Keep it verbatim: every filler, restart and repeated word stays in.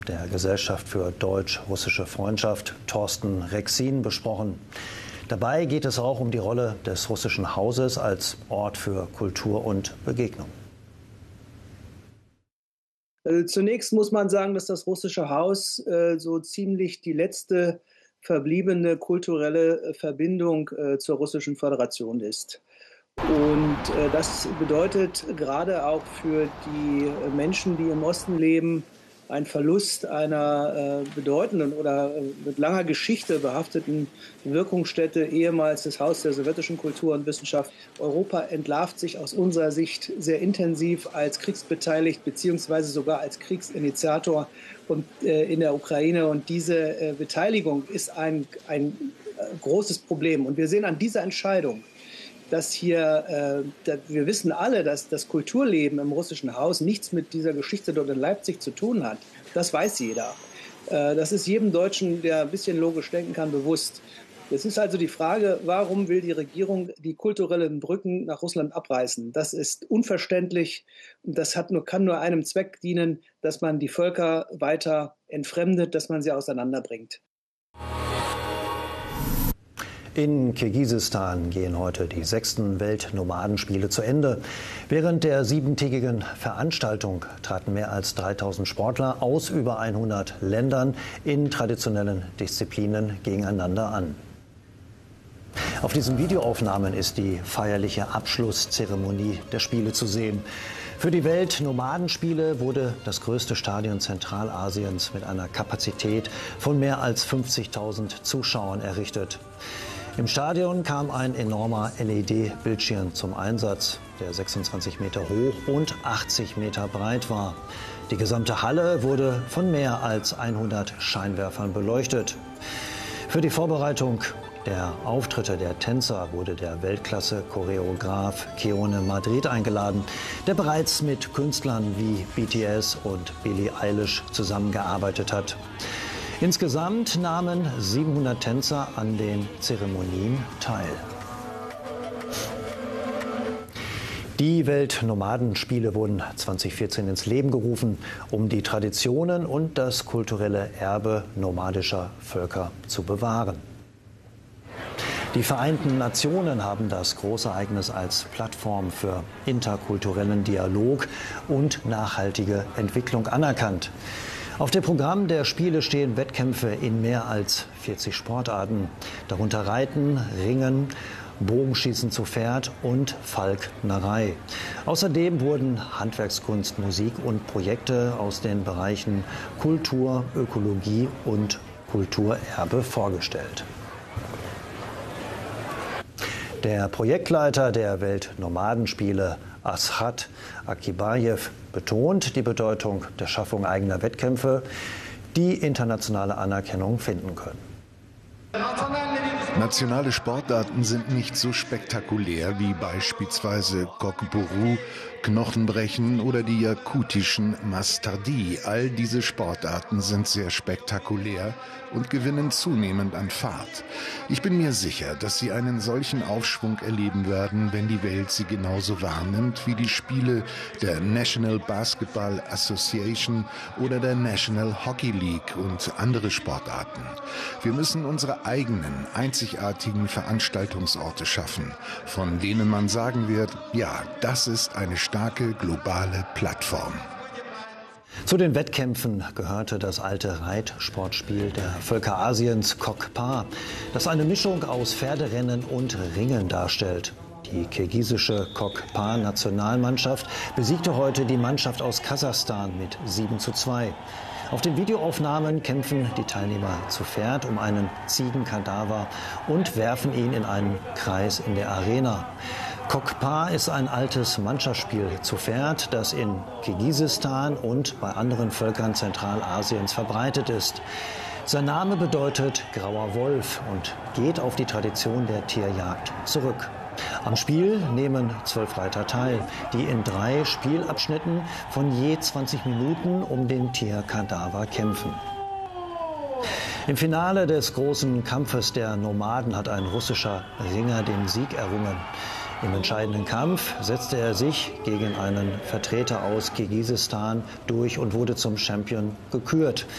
Der Gesellschaft für deutsch-russische Freundschaft Thorsten Rexin besprochen. Dabei geht es auch um die Rolle des russischen Hauses als Ort für Kultur und Begegnung. Zunächst muss man sagen, dass das russische Haus äh, so ziemlich die letzte verbliebene kulturelle Verbindung äh, zur Russischen Föderation ist. Und äh, das bedeutet gerade auch für die Menschen, die im Osten leben, ein Verlust einer äh, bedeutenden oder äh, mit langer Geschichte behafteten Wirkungsstätte, ehemals das Haus der sowjetischen Kultur und Wissenschaft. Europa entlarvt sich aus unserer Sicht sehr intensiv als kriegsbeteiligt beziehungsweise sogar als Kriegsinitiator und, äh, in der Ukraine. Und diese äh, Beteiligung ist ein, ein äh, großes Problem. Und wir sehen an dieser Entscheidung, dass hier, äh, wir wissen alle, dass das Kulturleben im russischen Haus nichts mit dieser Geschichte dort in Leipzig zu tun hat. Das weiß jeder. Äh, das ist jedem Deutschen, der ein bisschen logisch denken kann, bewusst. Es ist also die Frage, warum will die Regierung die kulturellen Brücken nach Russland abreißen? Das ist unverständlich und das hat nur, kann nur einem Zweck dienen, dass man die Völker weiter entfremdet, dass man sie auseinanderbringt. In Kirgisistan gehen heute die sechsten Weltnomadenspiele zu Ende. Während der siebentägigen Veranstaltung traten mehr als dreitausend Sportler aus über hundert Ländern in traditionellen Disziplinen gegeneinander an. Auf diesen Videoaufnahmen ist die feierliche Abschlusszeremonie der Spiele zu sehen. Für die Weltnomadenspiele wurde das größte Stadion Zentralasiens mit einer Kapazität von mehr als fünfzigtausend Zuschauern errichtet. Im Stadion kam ein enormer L E D-Bildschirm zum Einsatz, der sechsundzwanzig Meter hoch und achtzig Meter breit war. Die gesamte Halle wurde von mehr als hundert Scheinwerfern beleuchtet. Für die Vorbereitung der Auftritte der Tänzer wurde der Weltklasse-Choreograf Keone Madrid eingeladen, der bereits mit Künstlern wie B T S und Billie Eilish zusammengearbeitet hat. Insgesamt nahmen siebenhundert Tänzer an den Zeremonien teil. Die Weltnomadenspiele wurden zweitausendvierzehn ins Leben gerufen, um die Traditionen und das kulturelle Erbe nomadischer Völker zu bewahren. Die Vereinten Nationen haben das Großereignis als Plattform für interkulturellen Dialog und nachhaltige Entwicklung anerkannt. Auf dem Programm der Spiele stehen Wettkämpfe in mehr als vierzig Sportarten, darunter Reiten, Ringen, Bogenschießen zu Pferd und Falknerei. Außerdem wurden Handwerkskunst, Musik und Projekte aus den Bereichen Kultur, Ökologie und Kulturerbe vorgestellt. Der Projektleiter der Weltnomadenspiele, Ashat Akibajew, betont die Bedeutung der Schaffung eigener Wettkämpfe, die internationale Anerkennung finden können. Nationale Sportarten sind nicht so spektakulär wie beispielsweise Kokboru, Knochenbrechen oder die jakutischen Mastardi. All diese Sportarten sind sehr spektakulär und gewinnen zunehmend an Fahrt. Ich bin mir sicher, dass sie einen solchen Aufschwung erleben werden, wenn die Welt sie genauso wahrnimmt wie die Spiele der National Basketball Association oder der National Hockey League und andere Sportarten. Wir müssen unsere eigenen, einzigartigen Veranstaltungsorte schaffen, von denen man sagen wird, ja, das ist eine starke globale Plattform. Zu den Wettkämpfen gehörte das alte Reitsportspiel der Völker Asiens Kokpa, das eine Mischung aus Pferderennen und Ringen darstellt. Die kirgisische Kokpa-Nationalmannschaft besiegte heute die Mannschaft aus Kasachstan mit sieben zu zwei. Auf den Videoaufnahmen kämpfen die Teilnehmer zu Pferd um einen Ziegenkadaver und werfen ihn in einen Kreis in der Arena. Kokpa ist ein altes Mannschaftsspiel zu Pferd, das in Kirgisistan und bei anderen Völkern Zentralasiens verbreitet ist. Sein Name bedeutet grauer Wolf und geht auf die Tradition der Tierjagd zurück. Am Spiel nehmen zwölf Reiter teil, die in drei Spielabschnitten von je zwanzig Minuten um den Tierkadaver kämpfen. Im Finale des großen Kampfes der Nomaden hat ein russischer Ringer den Sieg errungen. Im entscheidenden Kampf setzte er sich gegen einen Vertreter aus Kirgisistan durch und wurde zum Champion gekürt.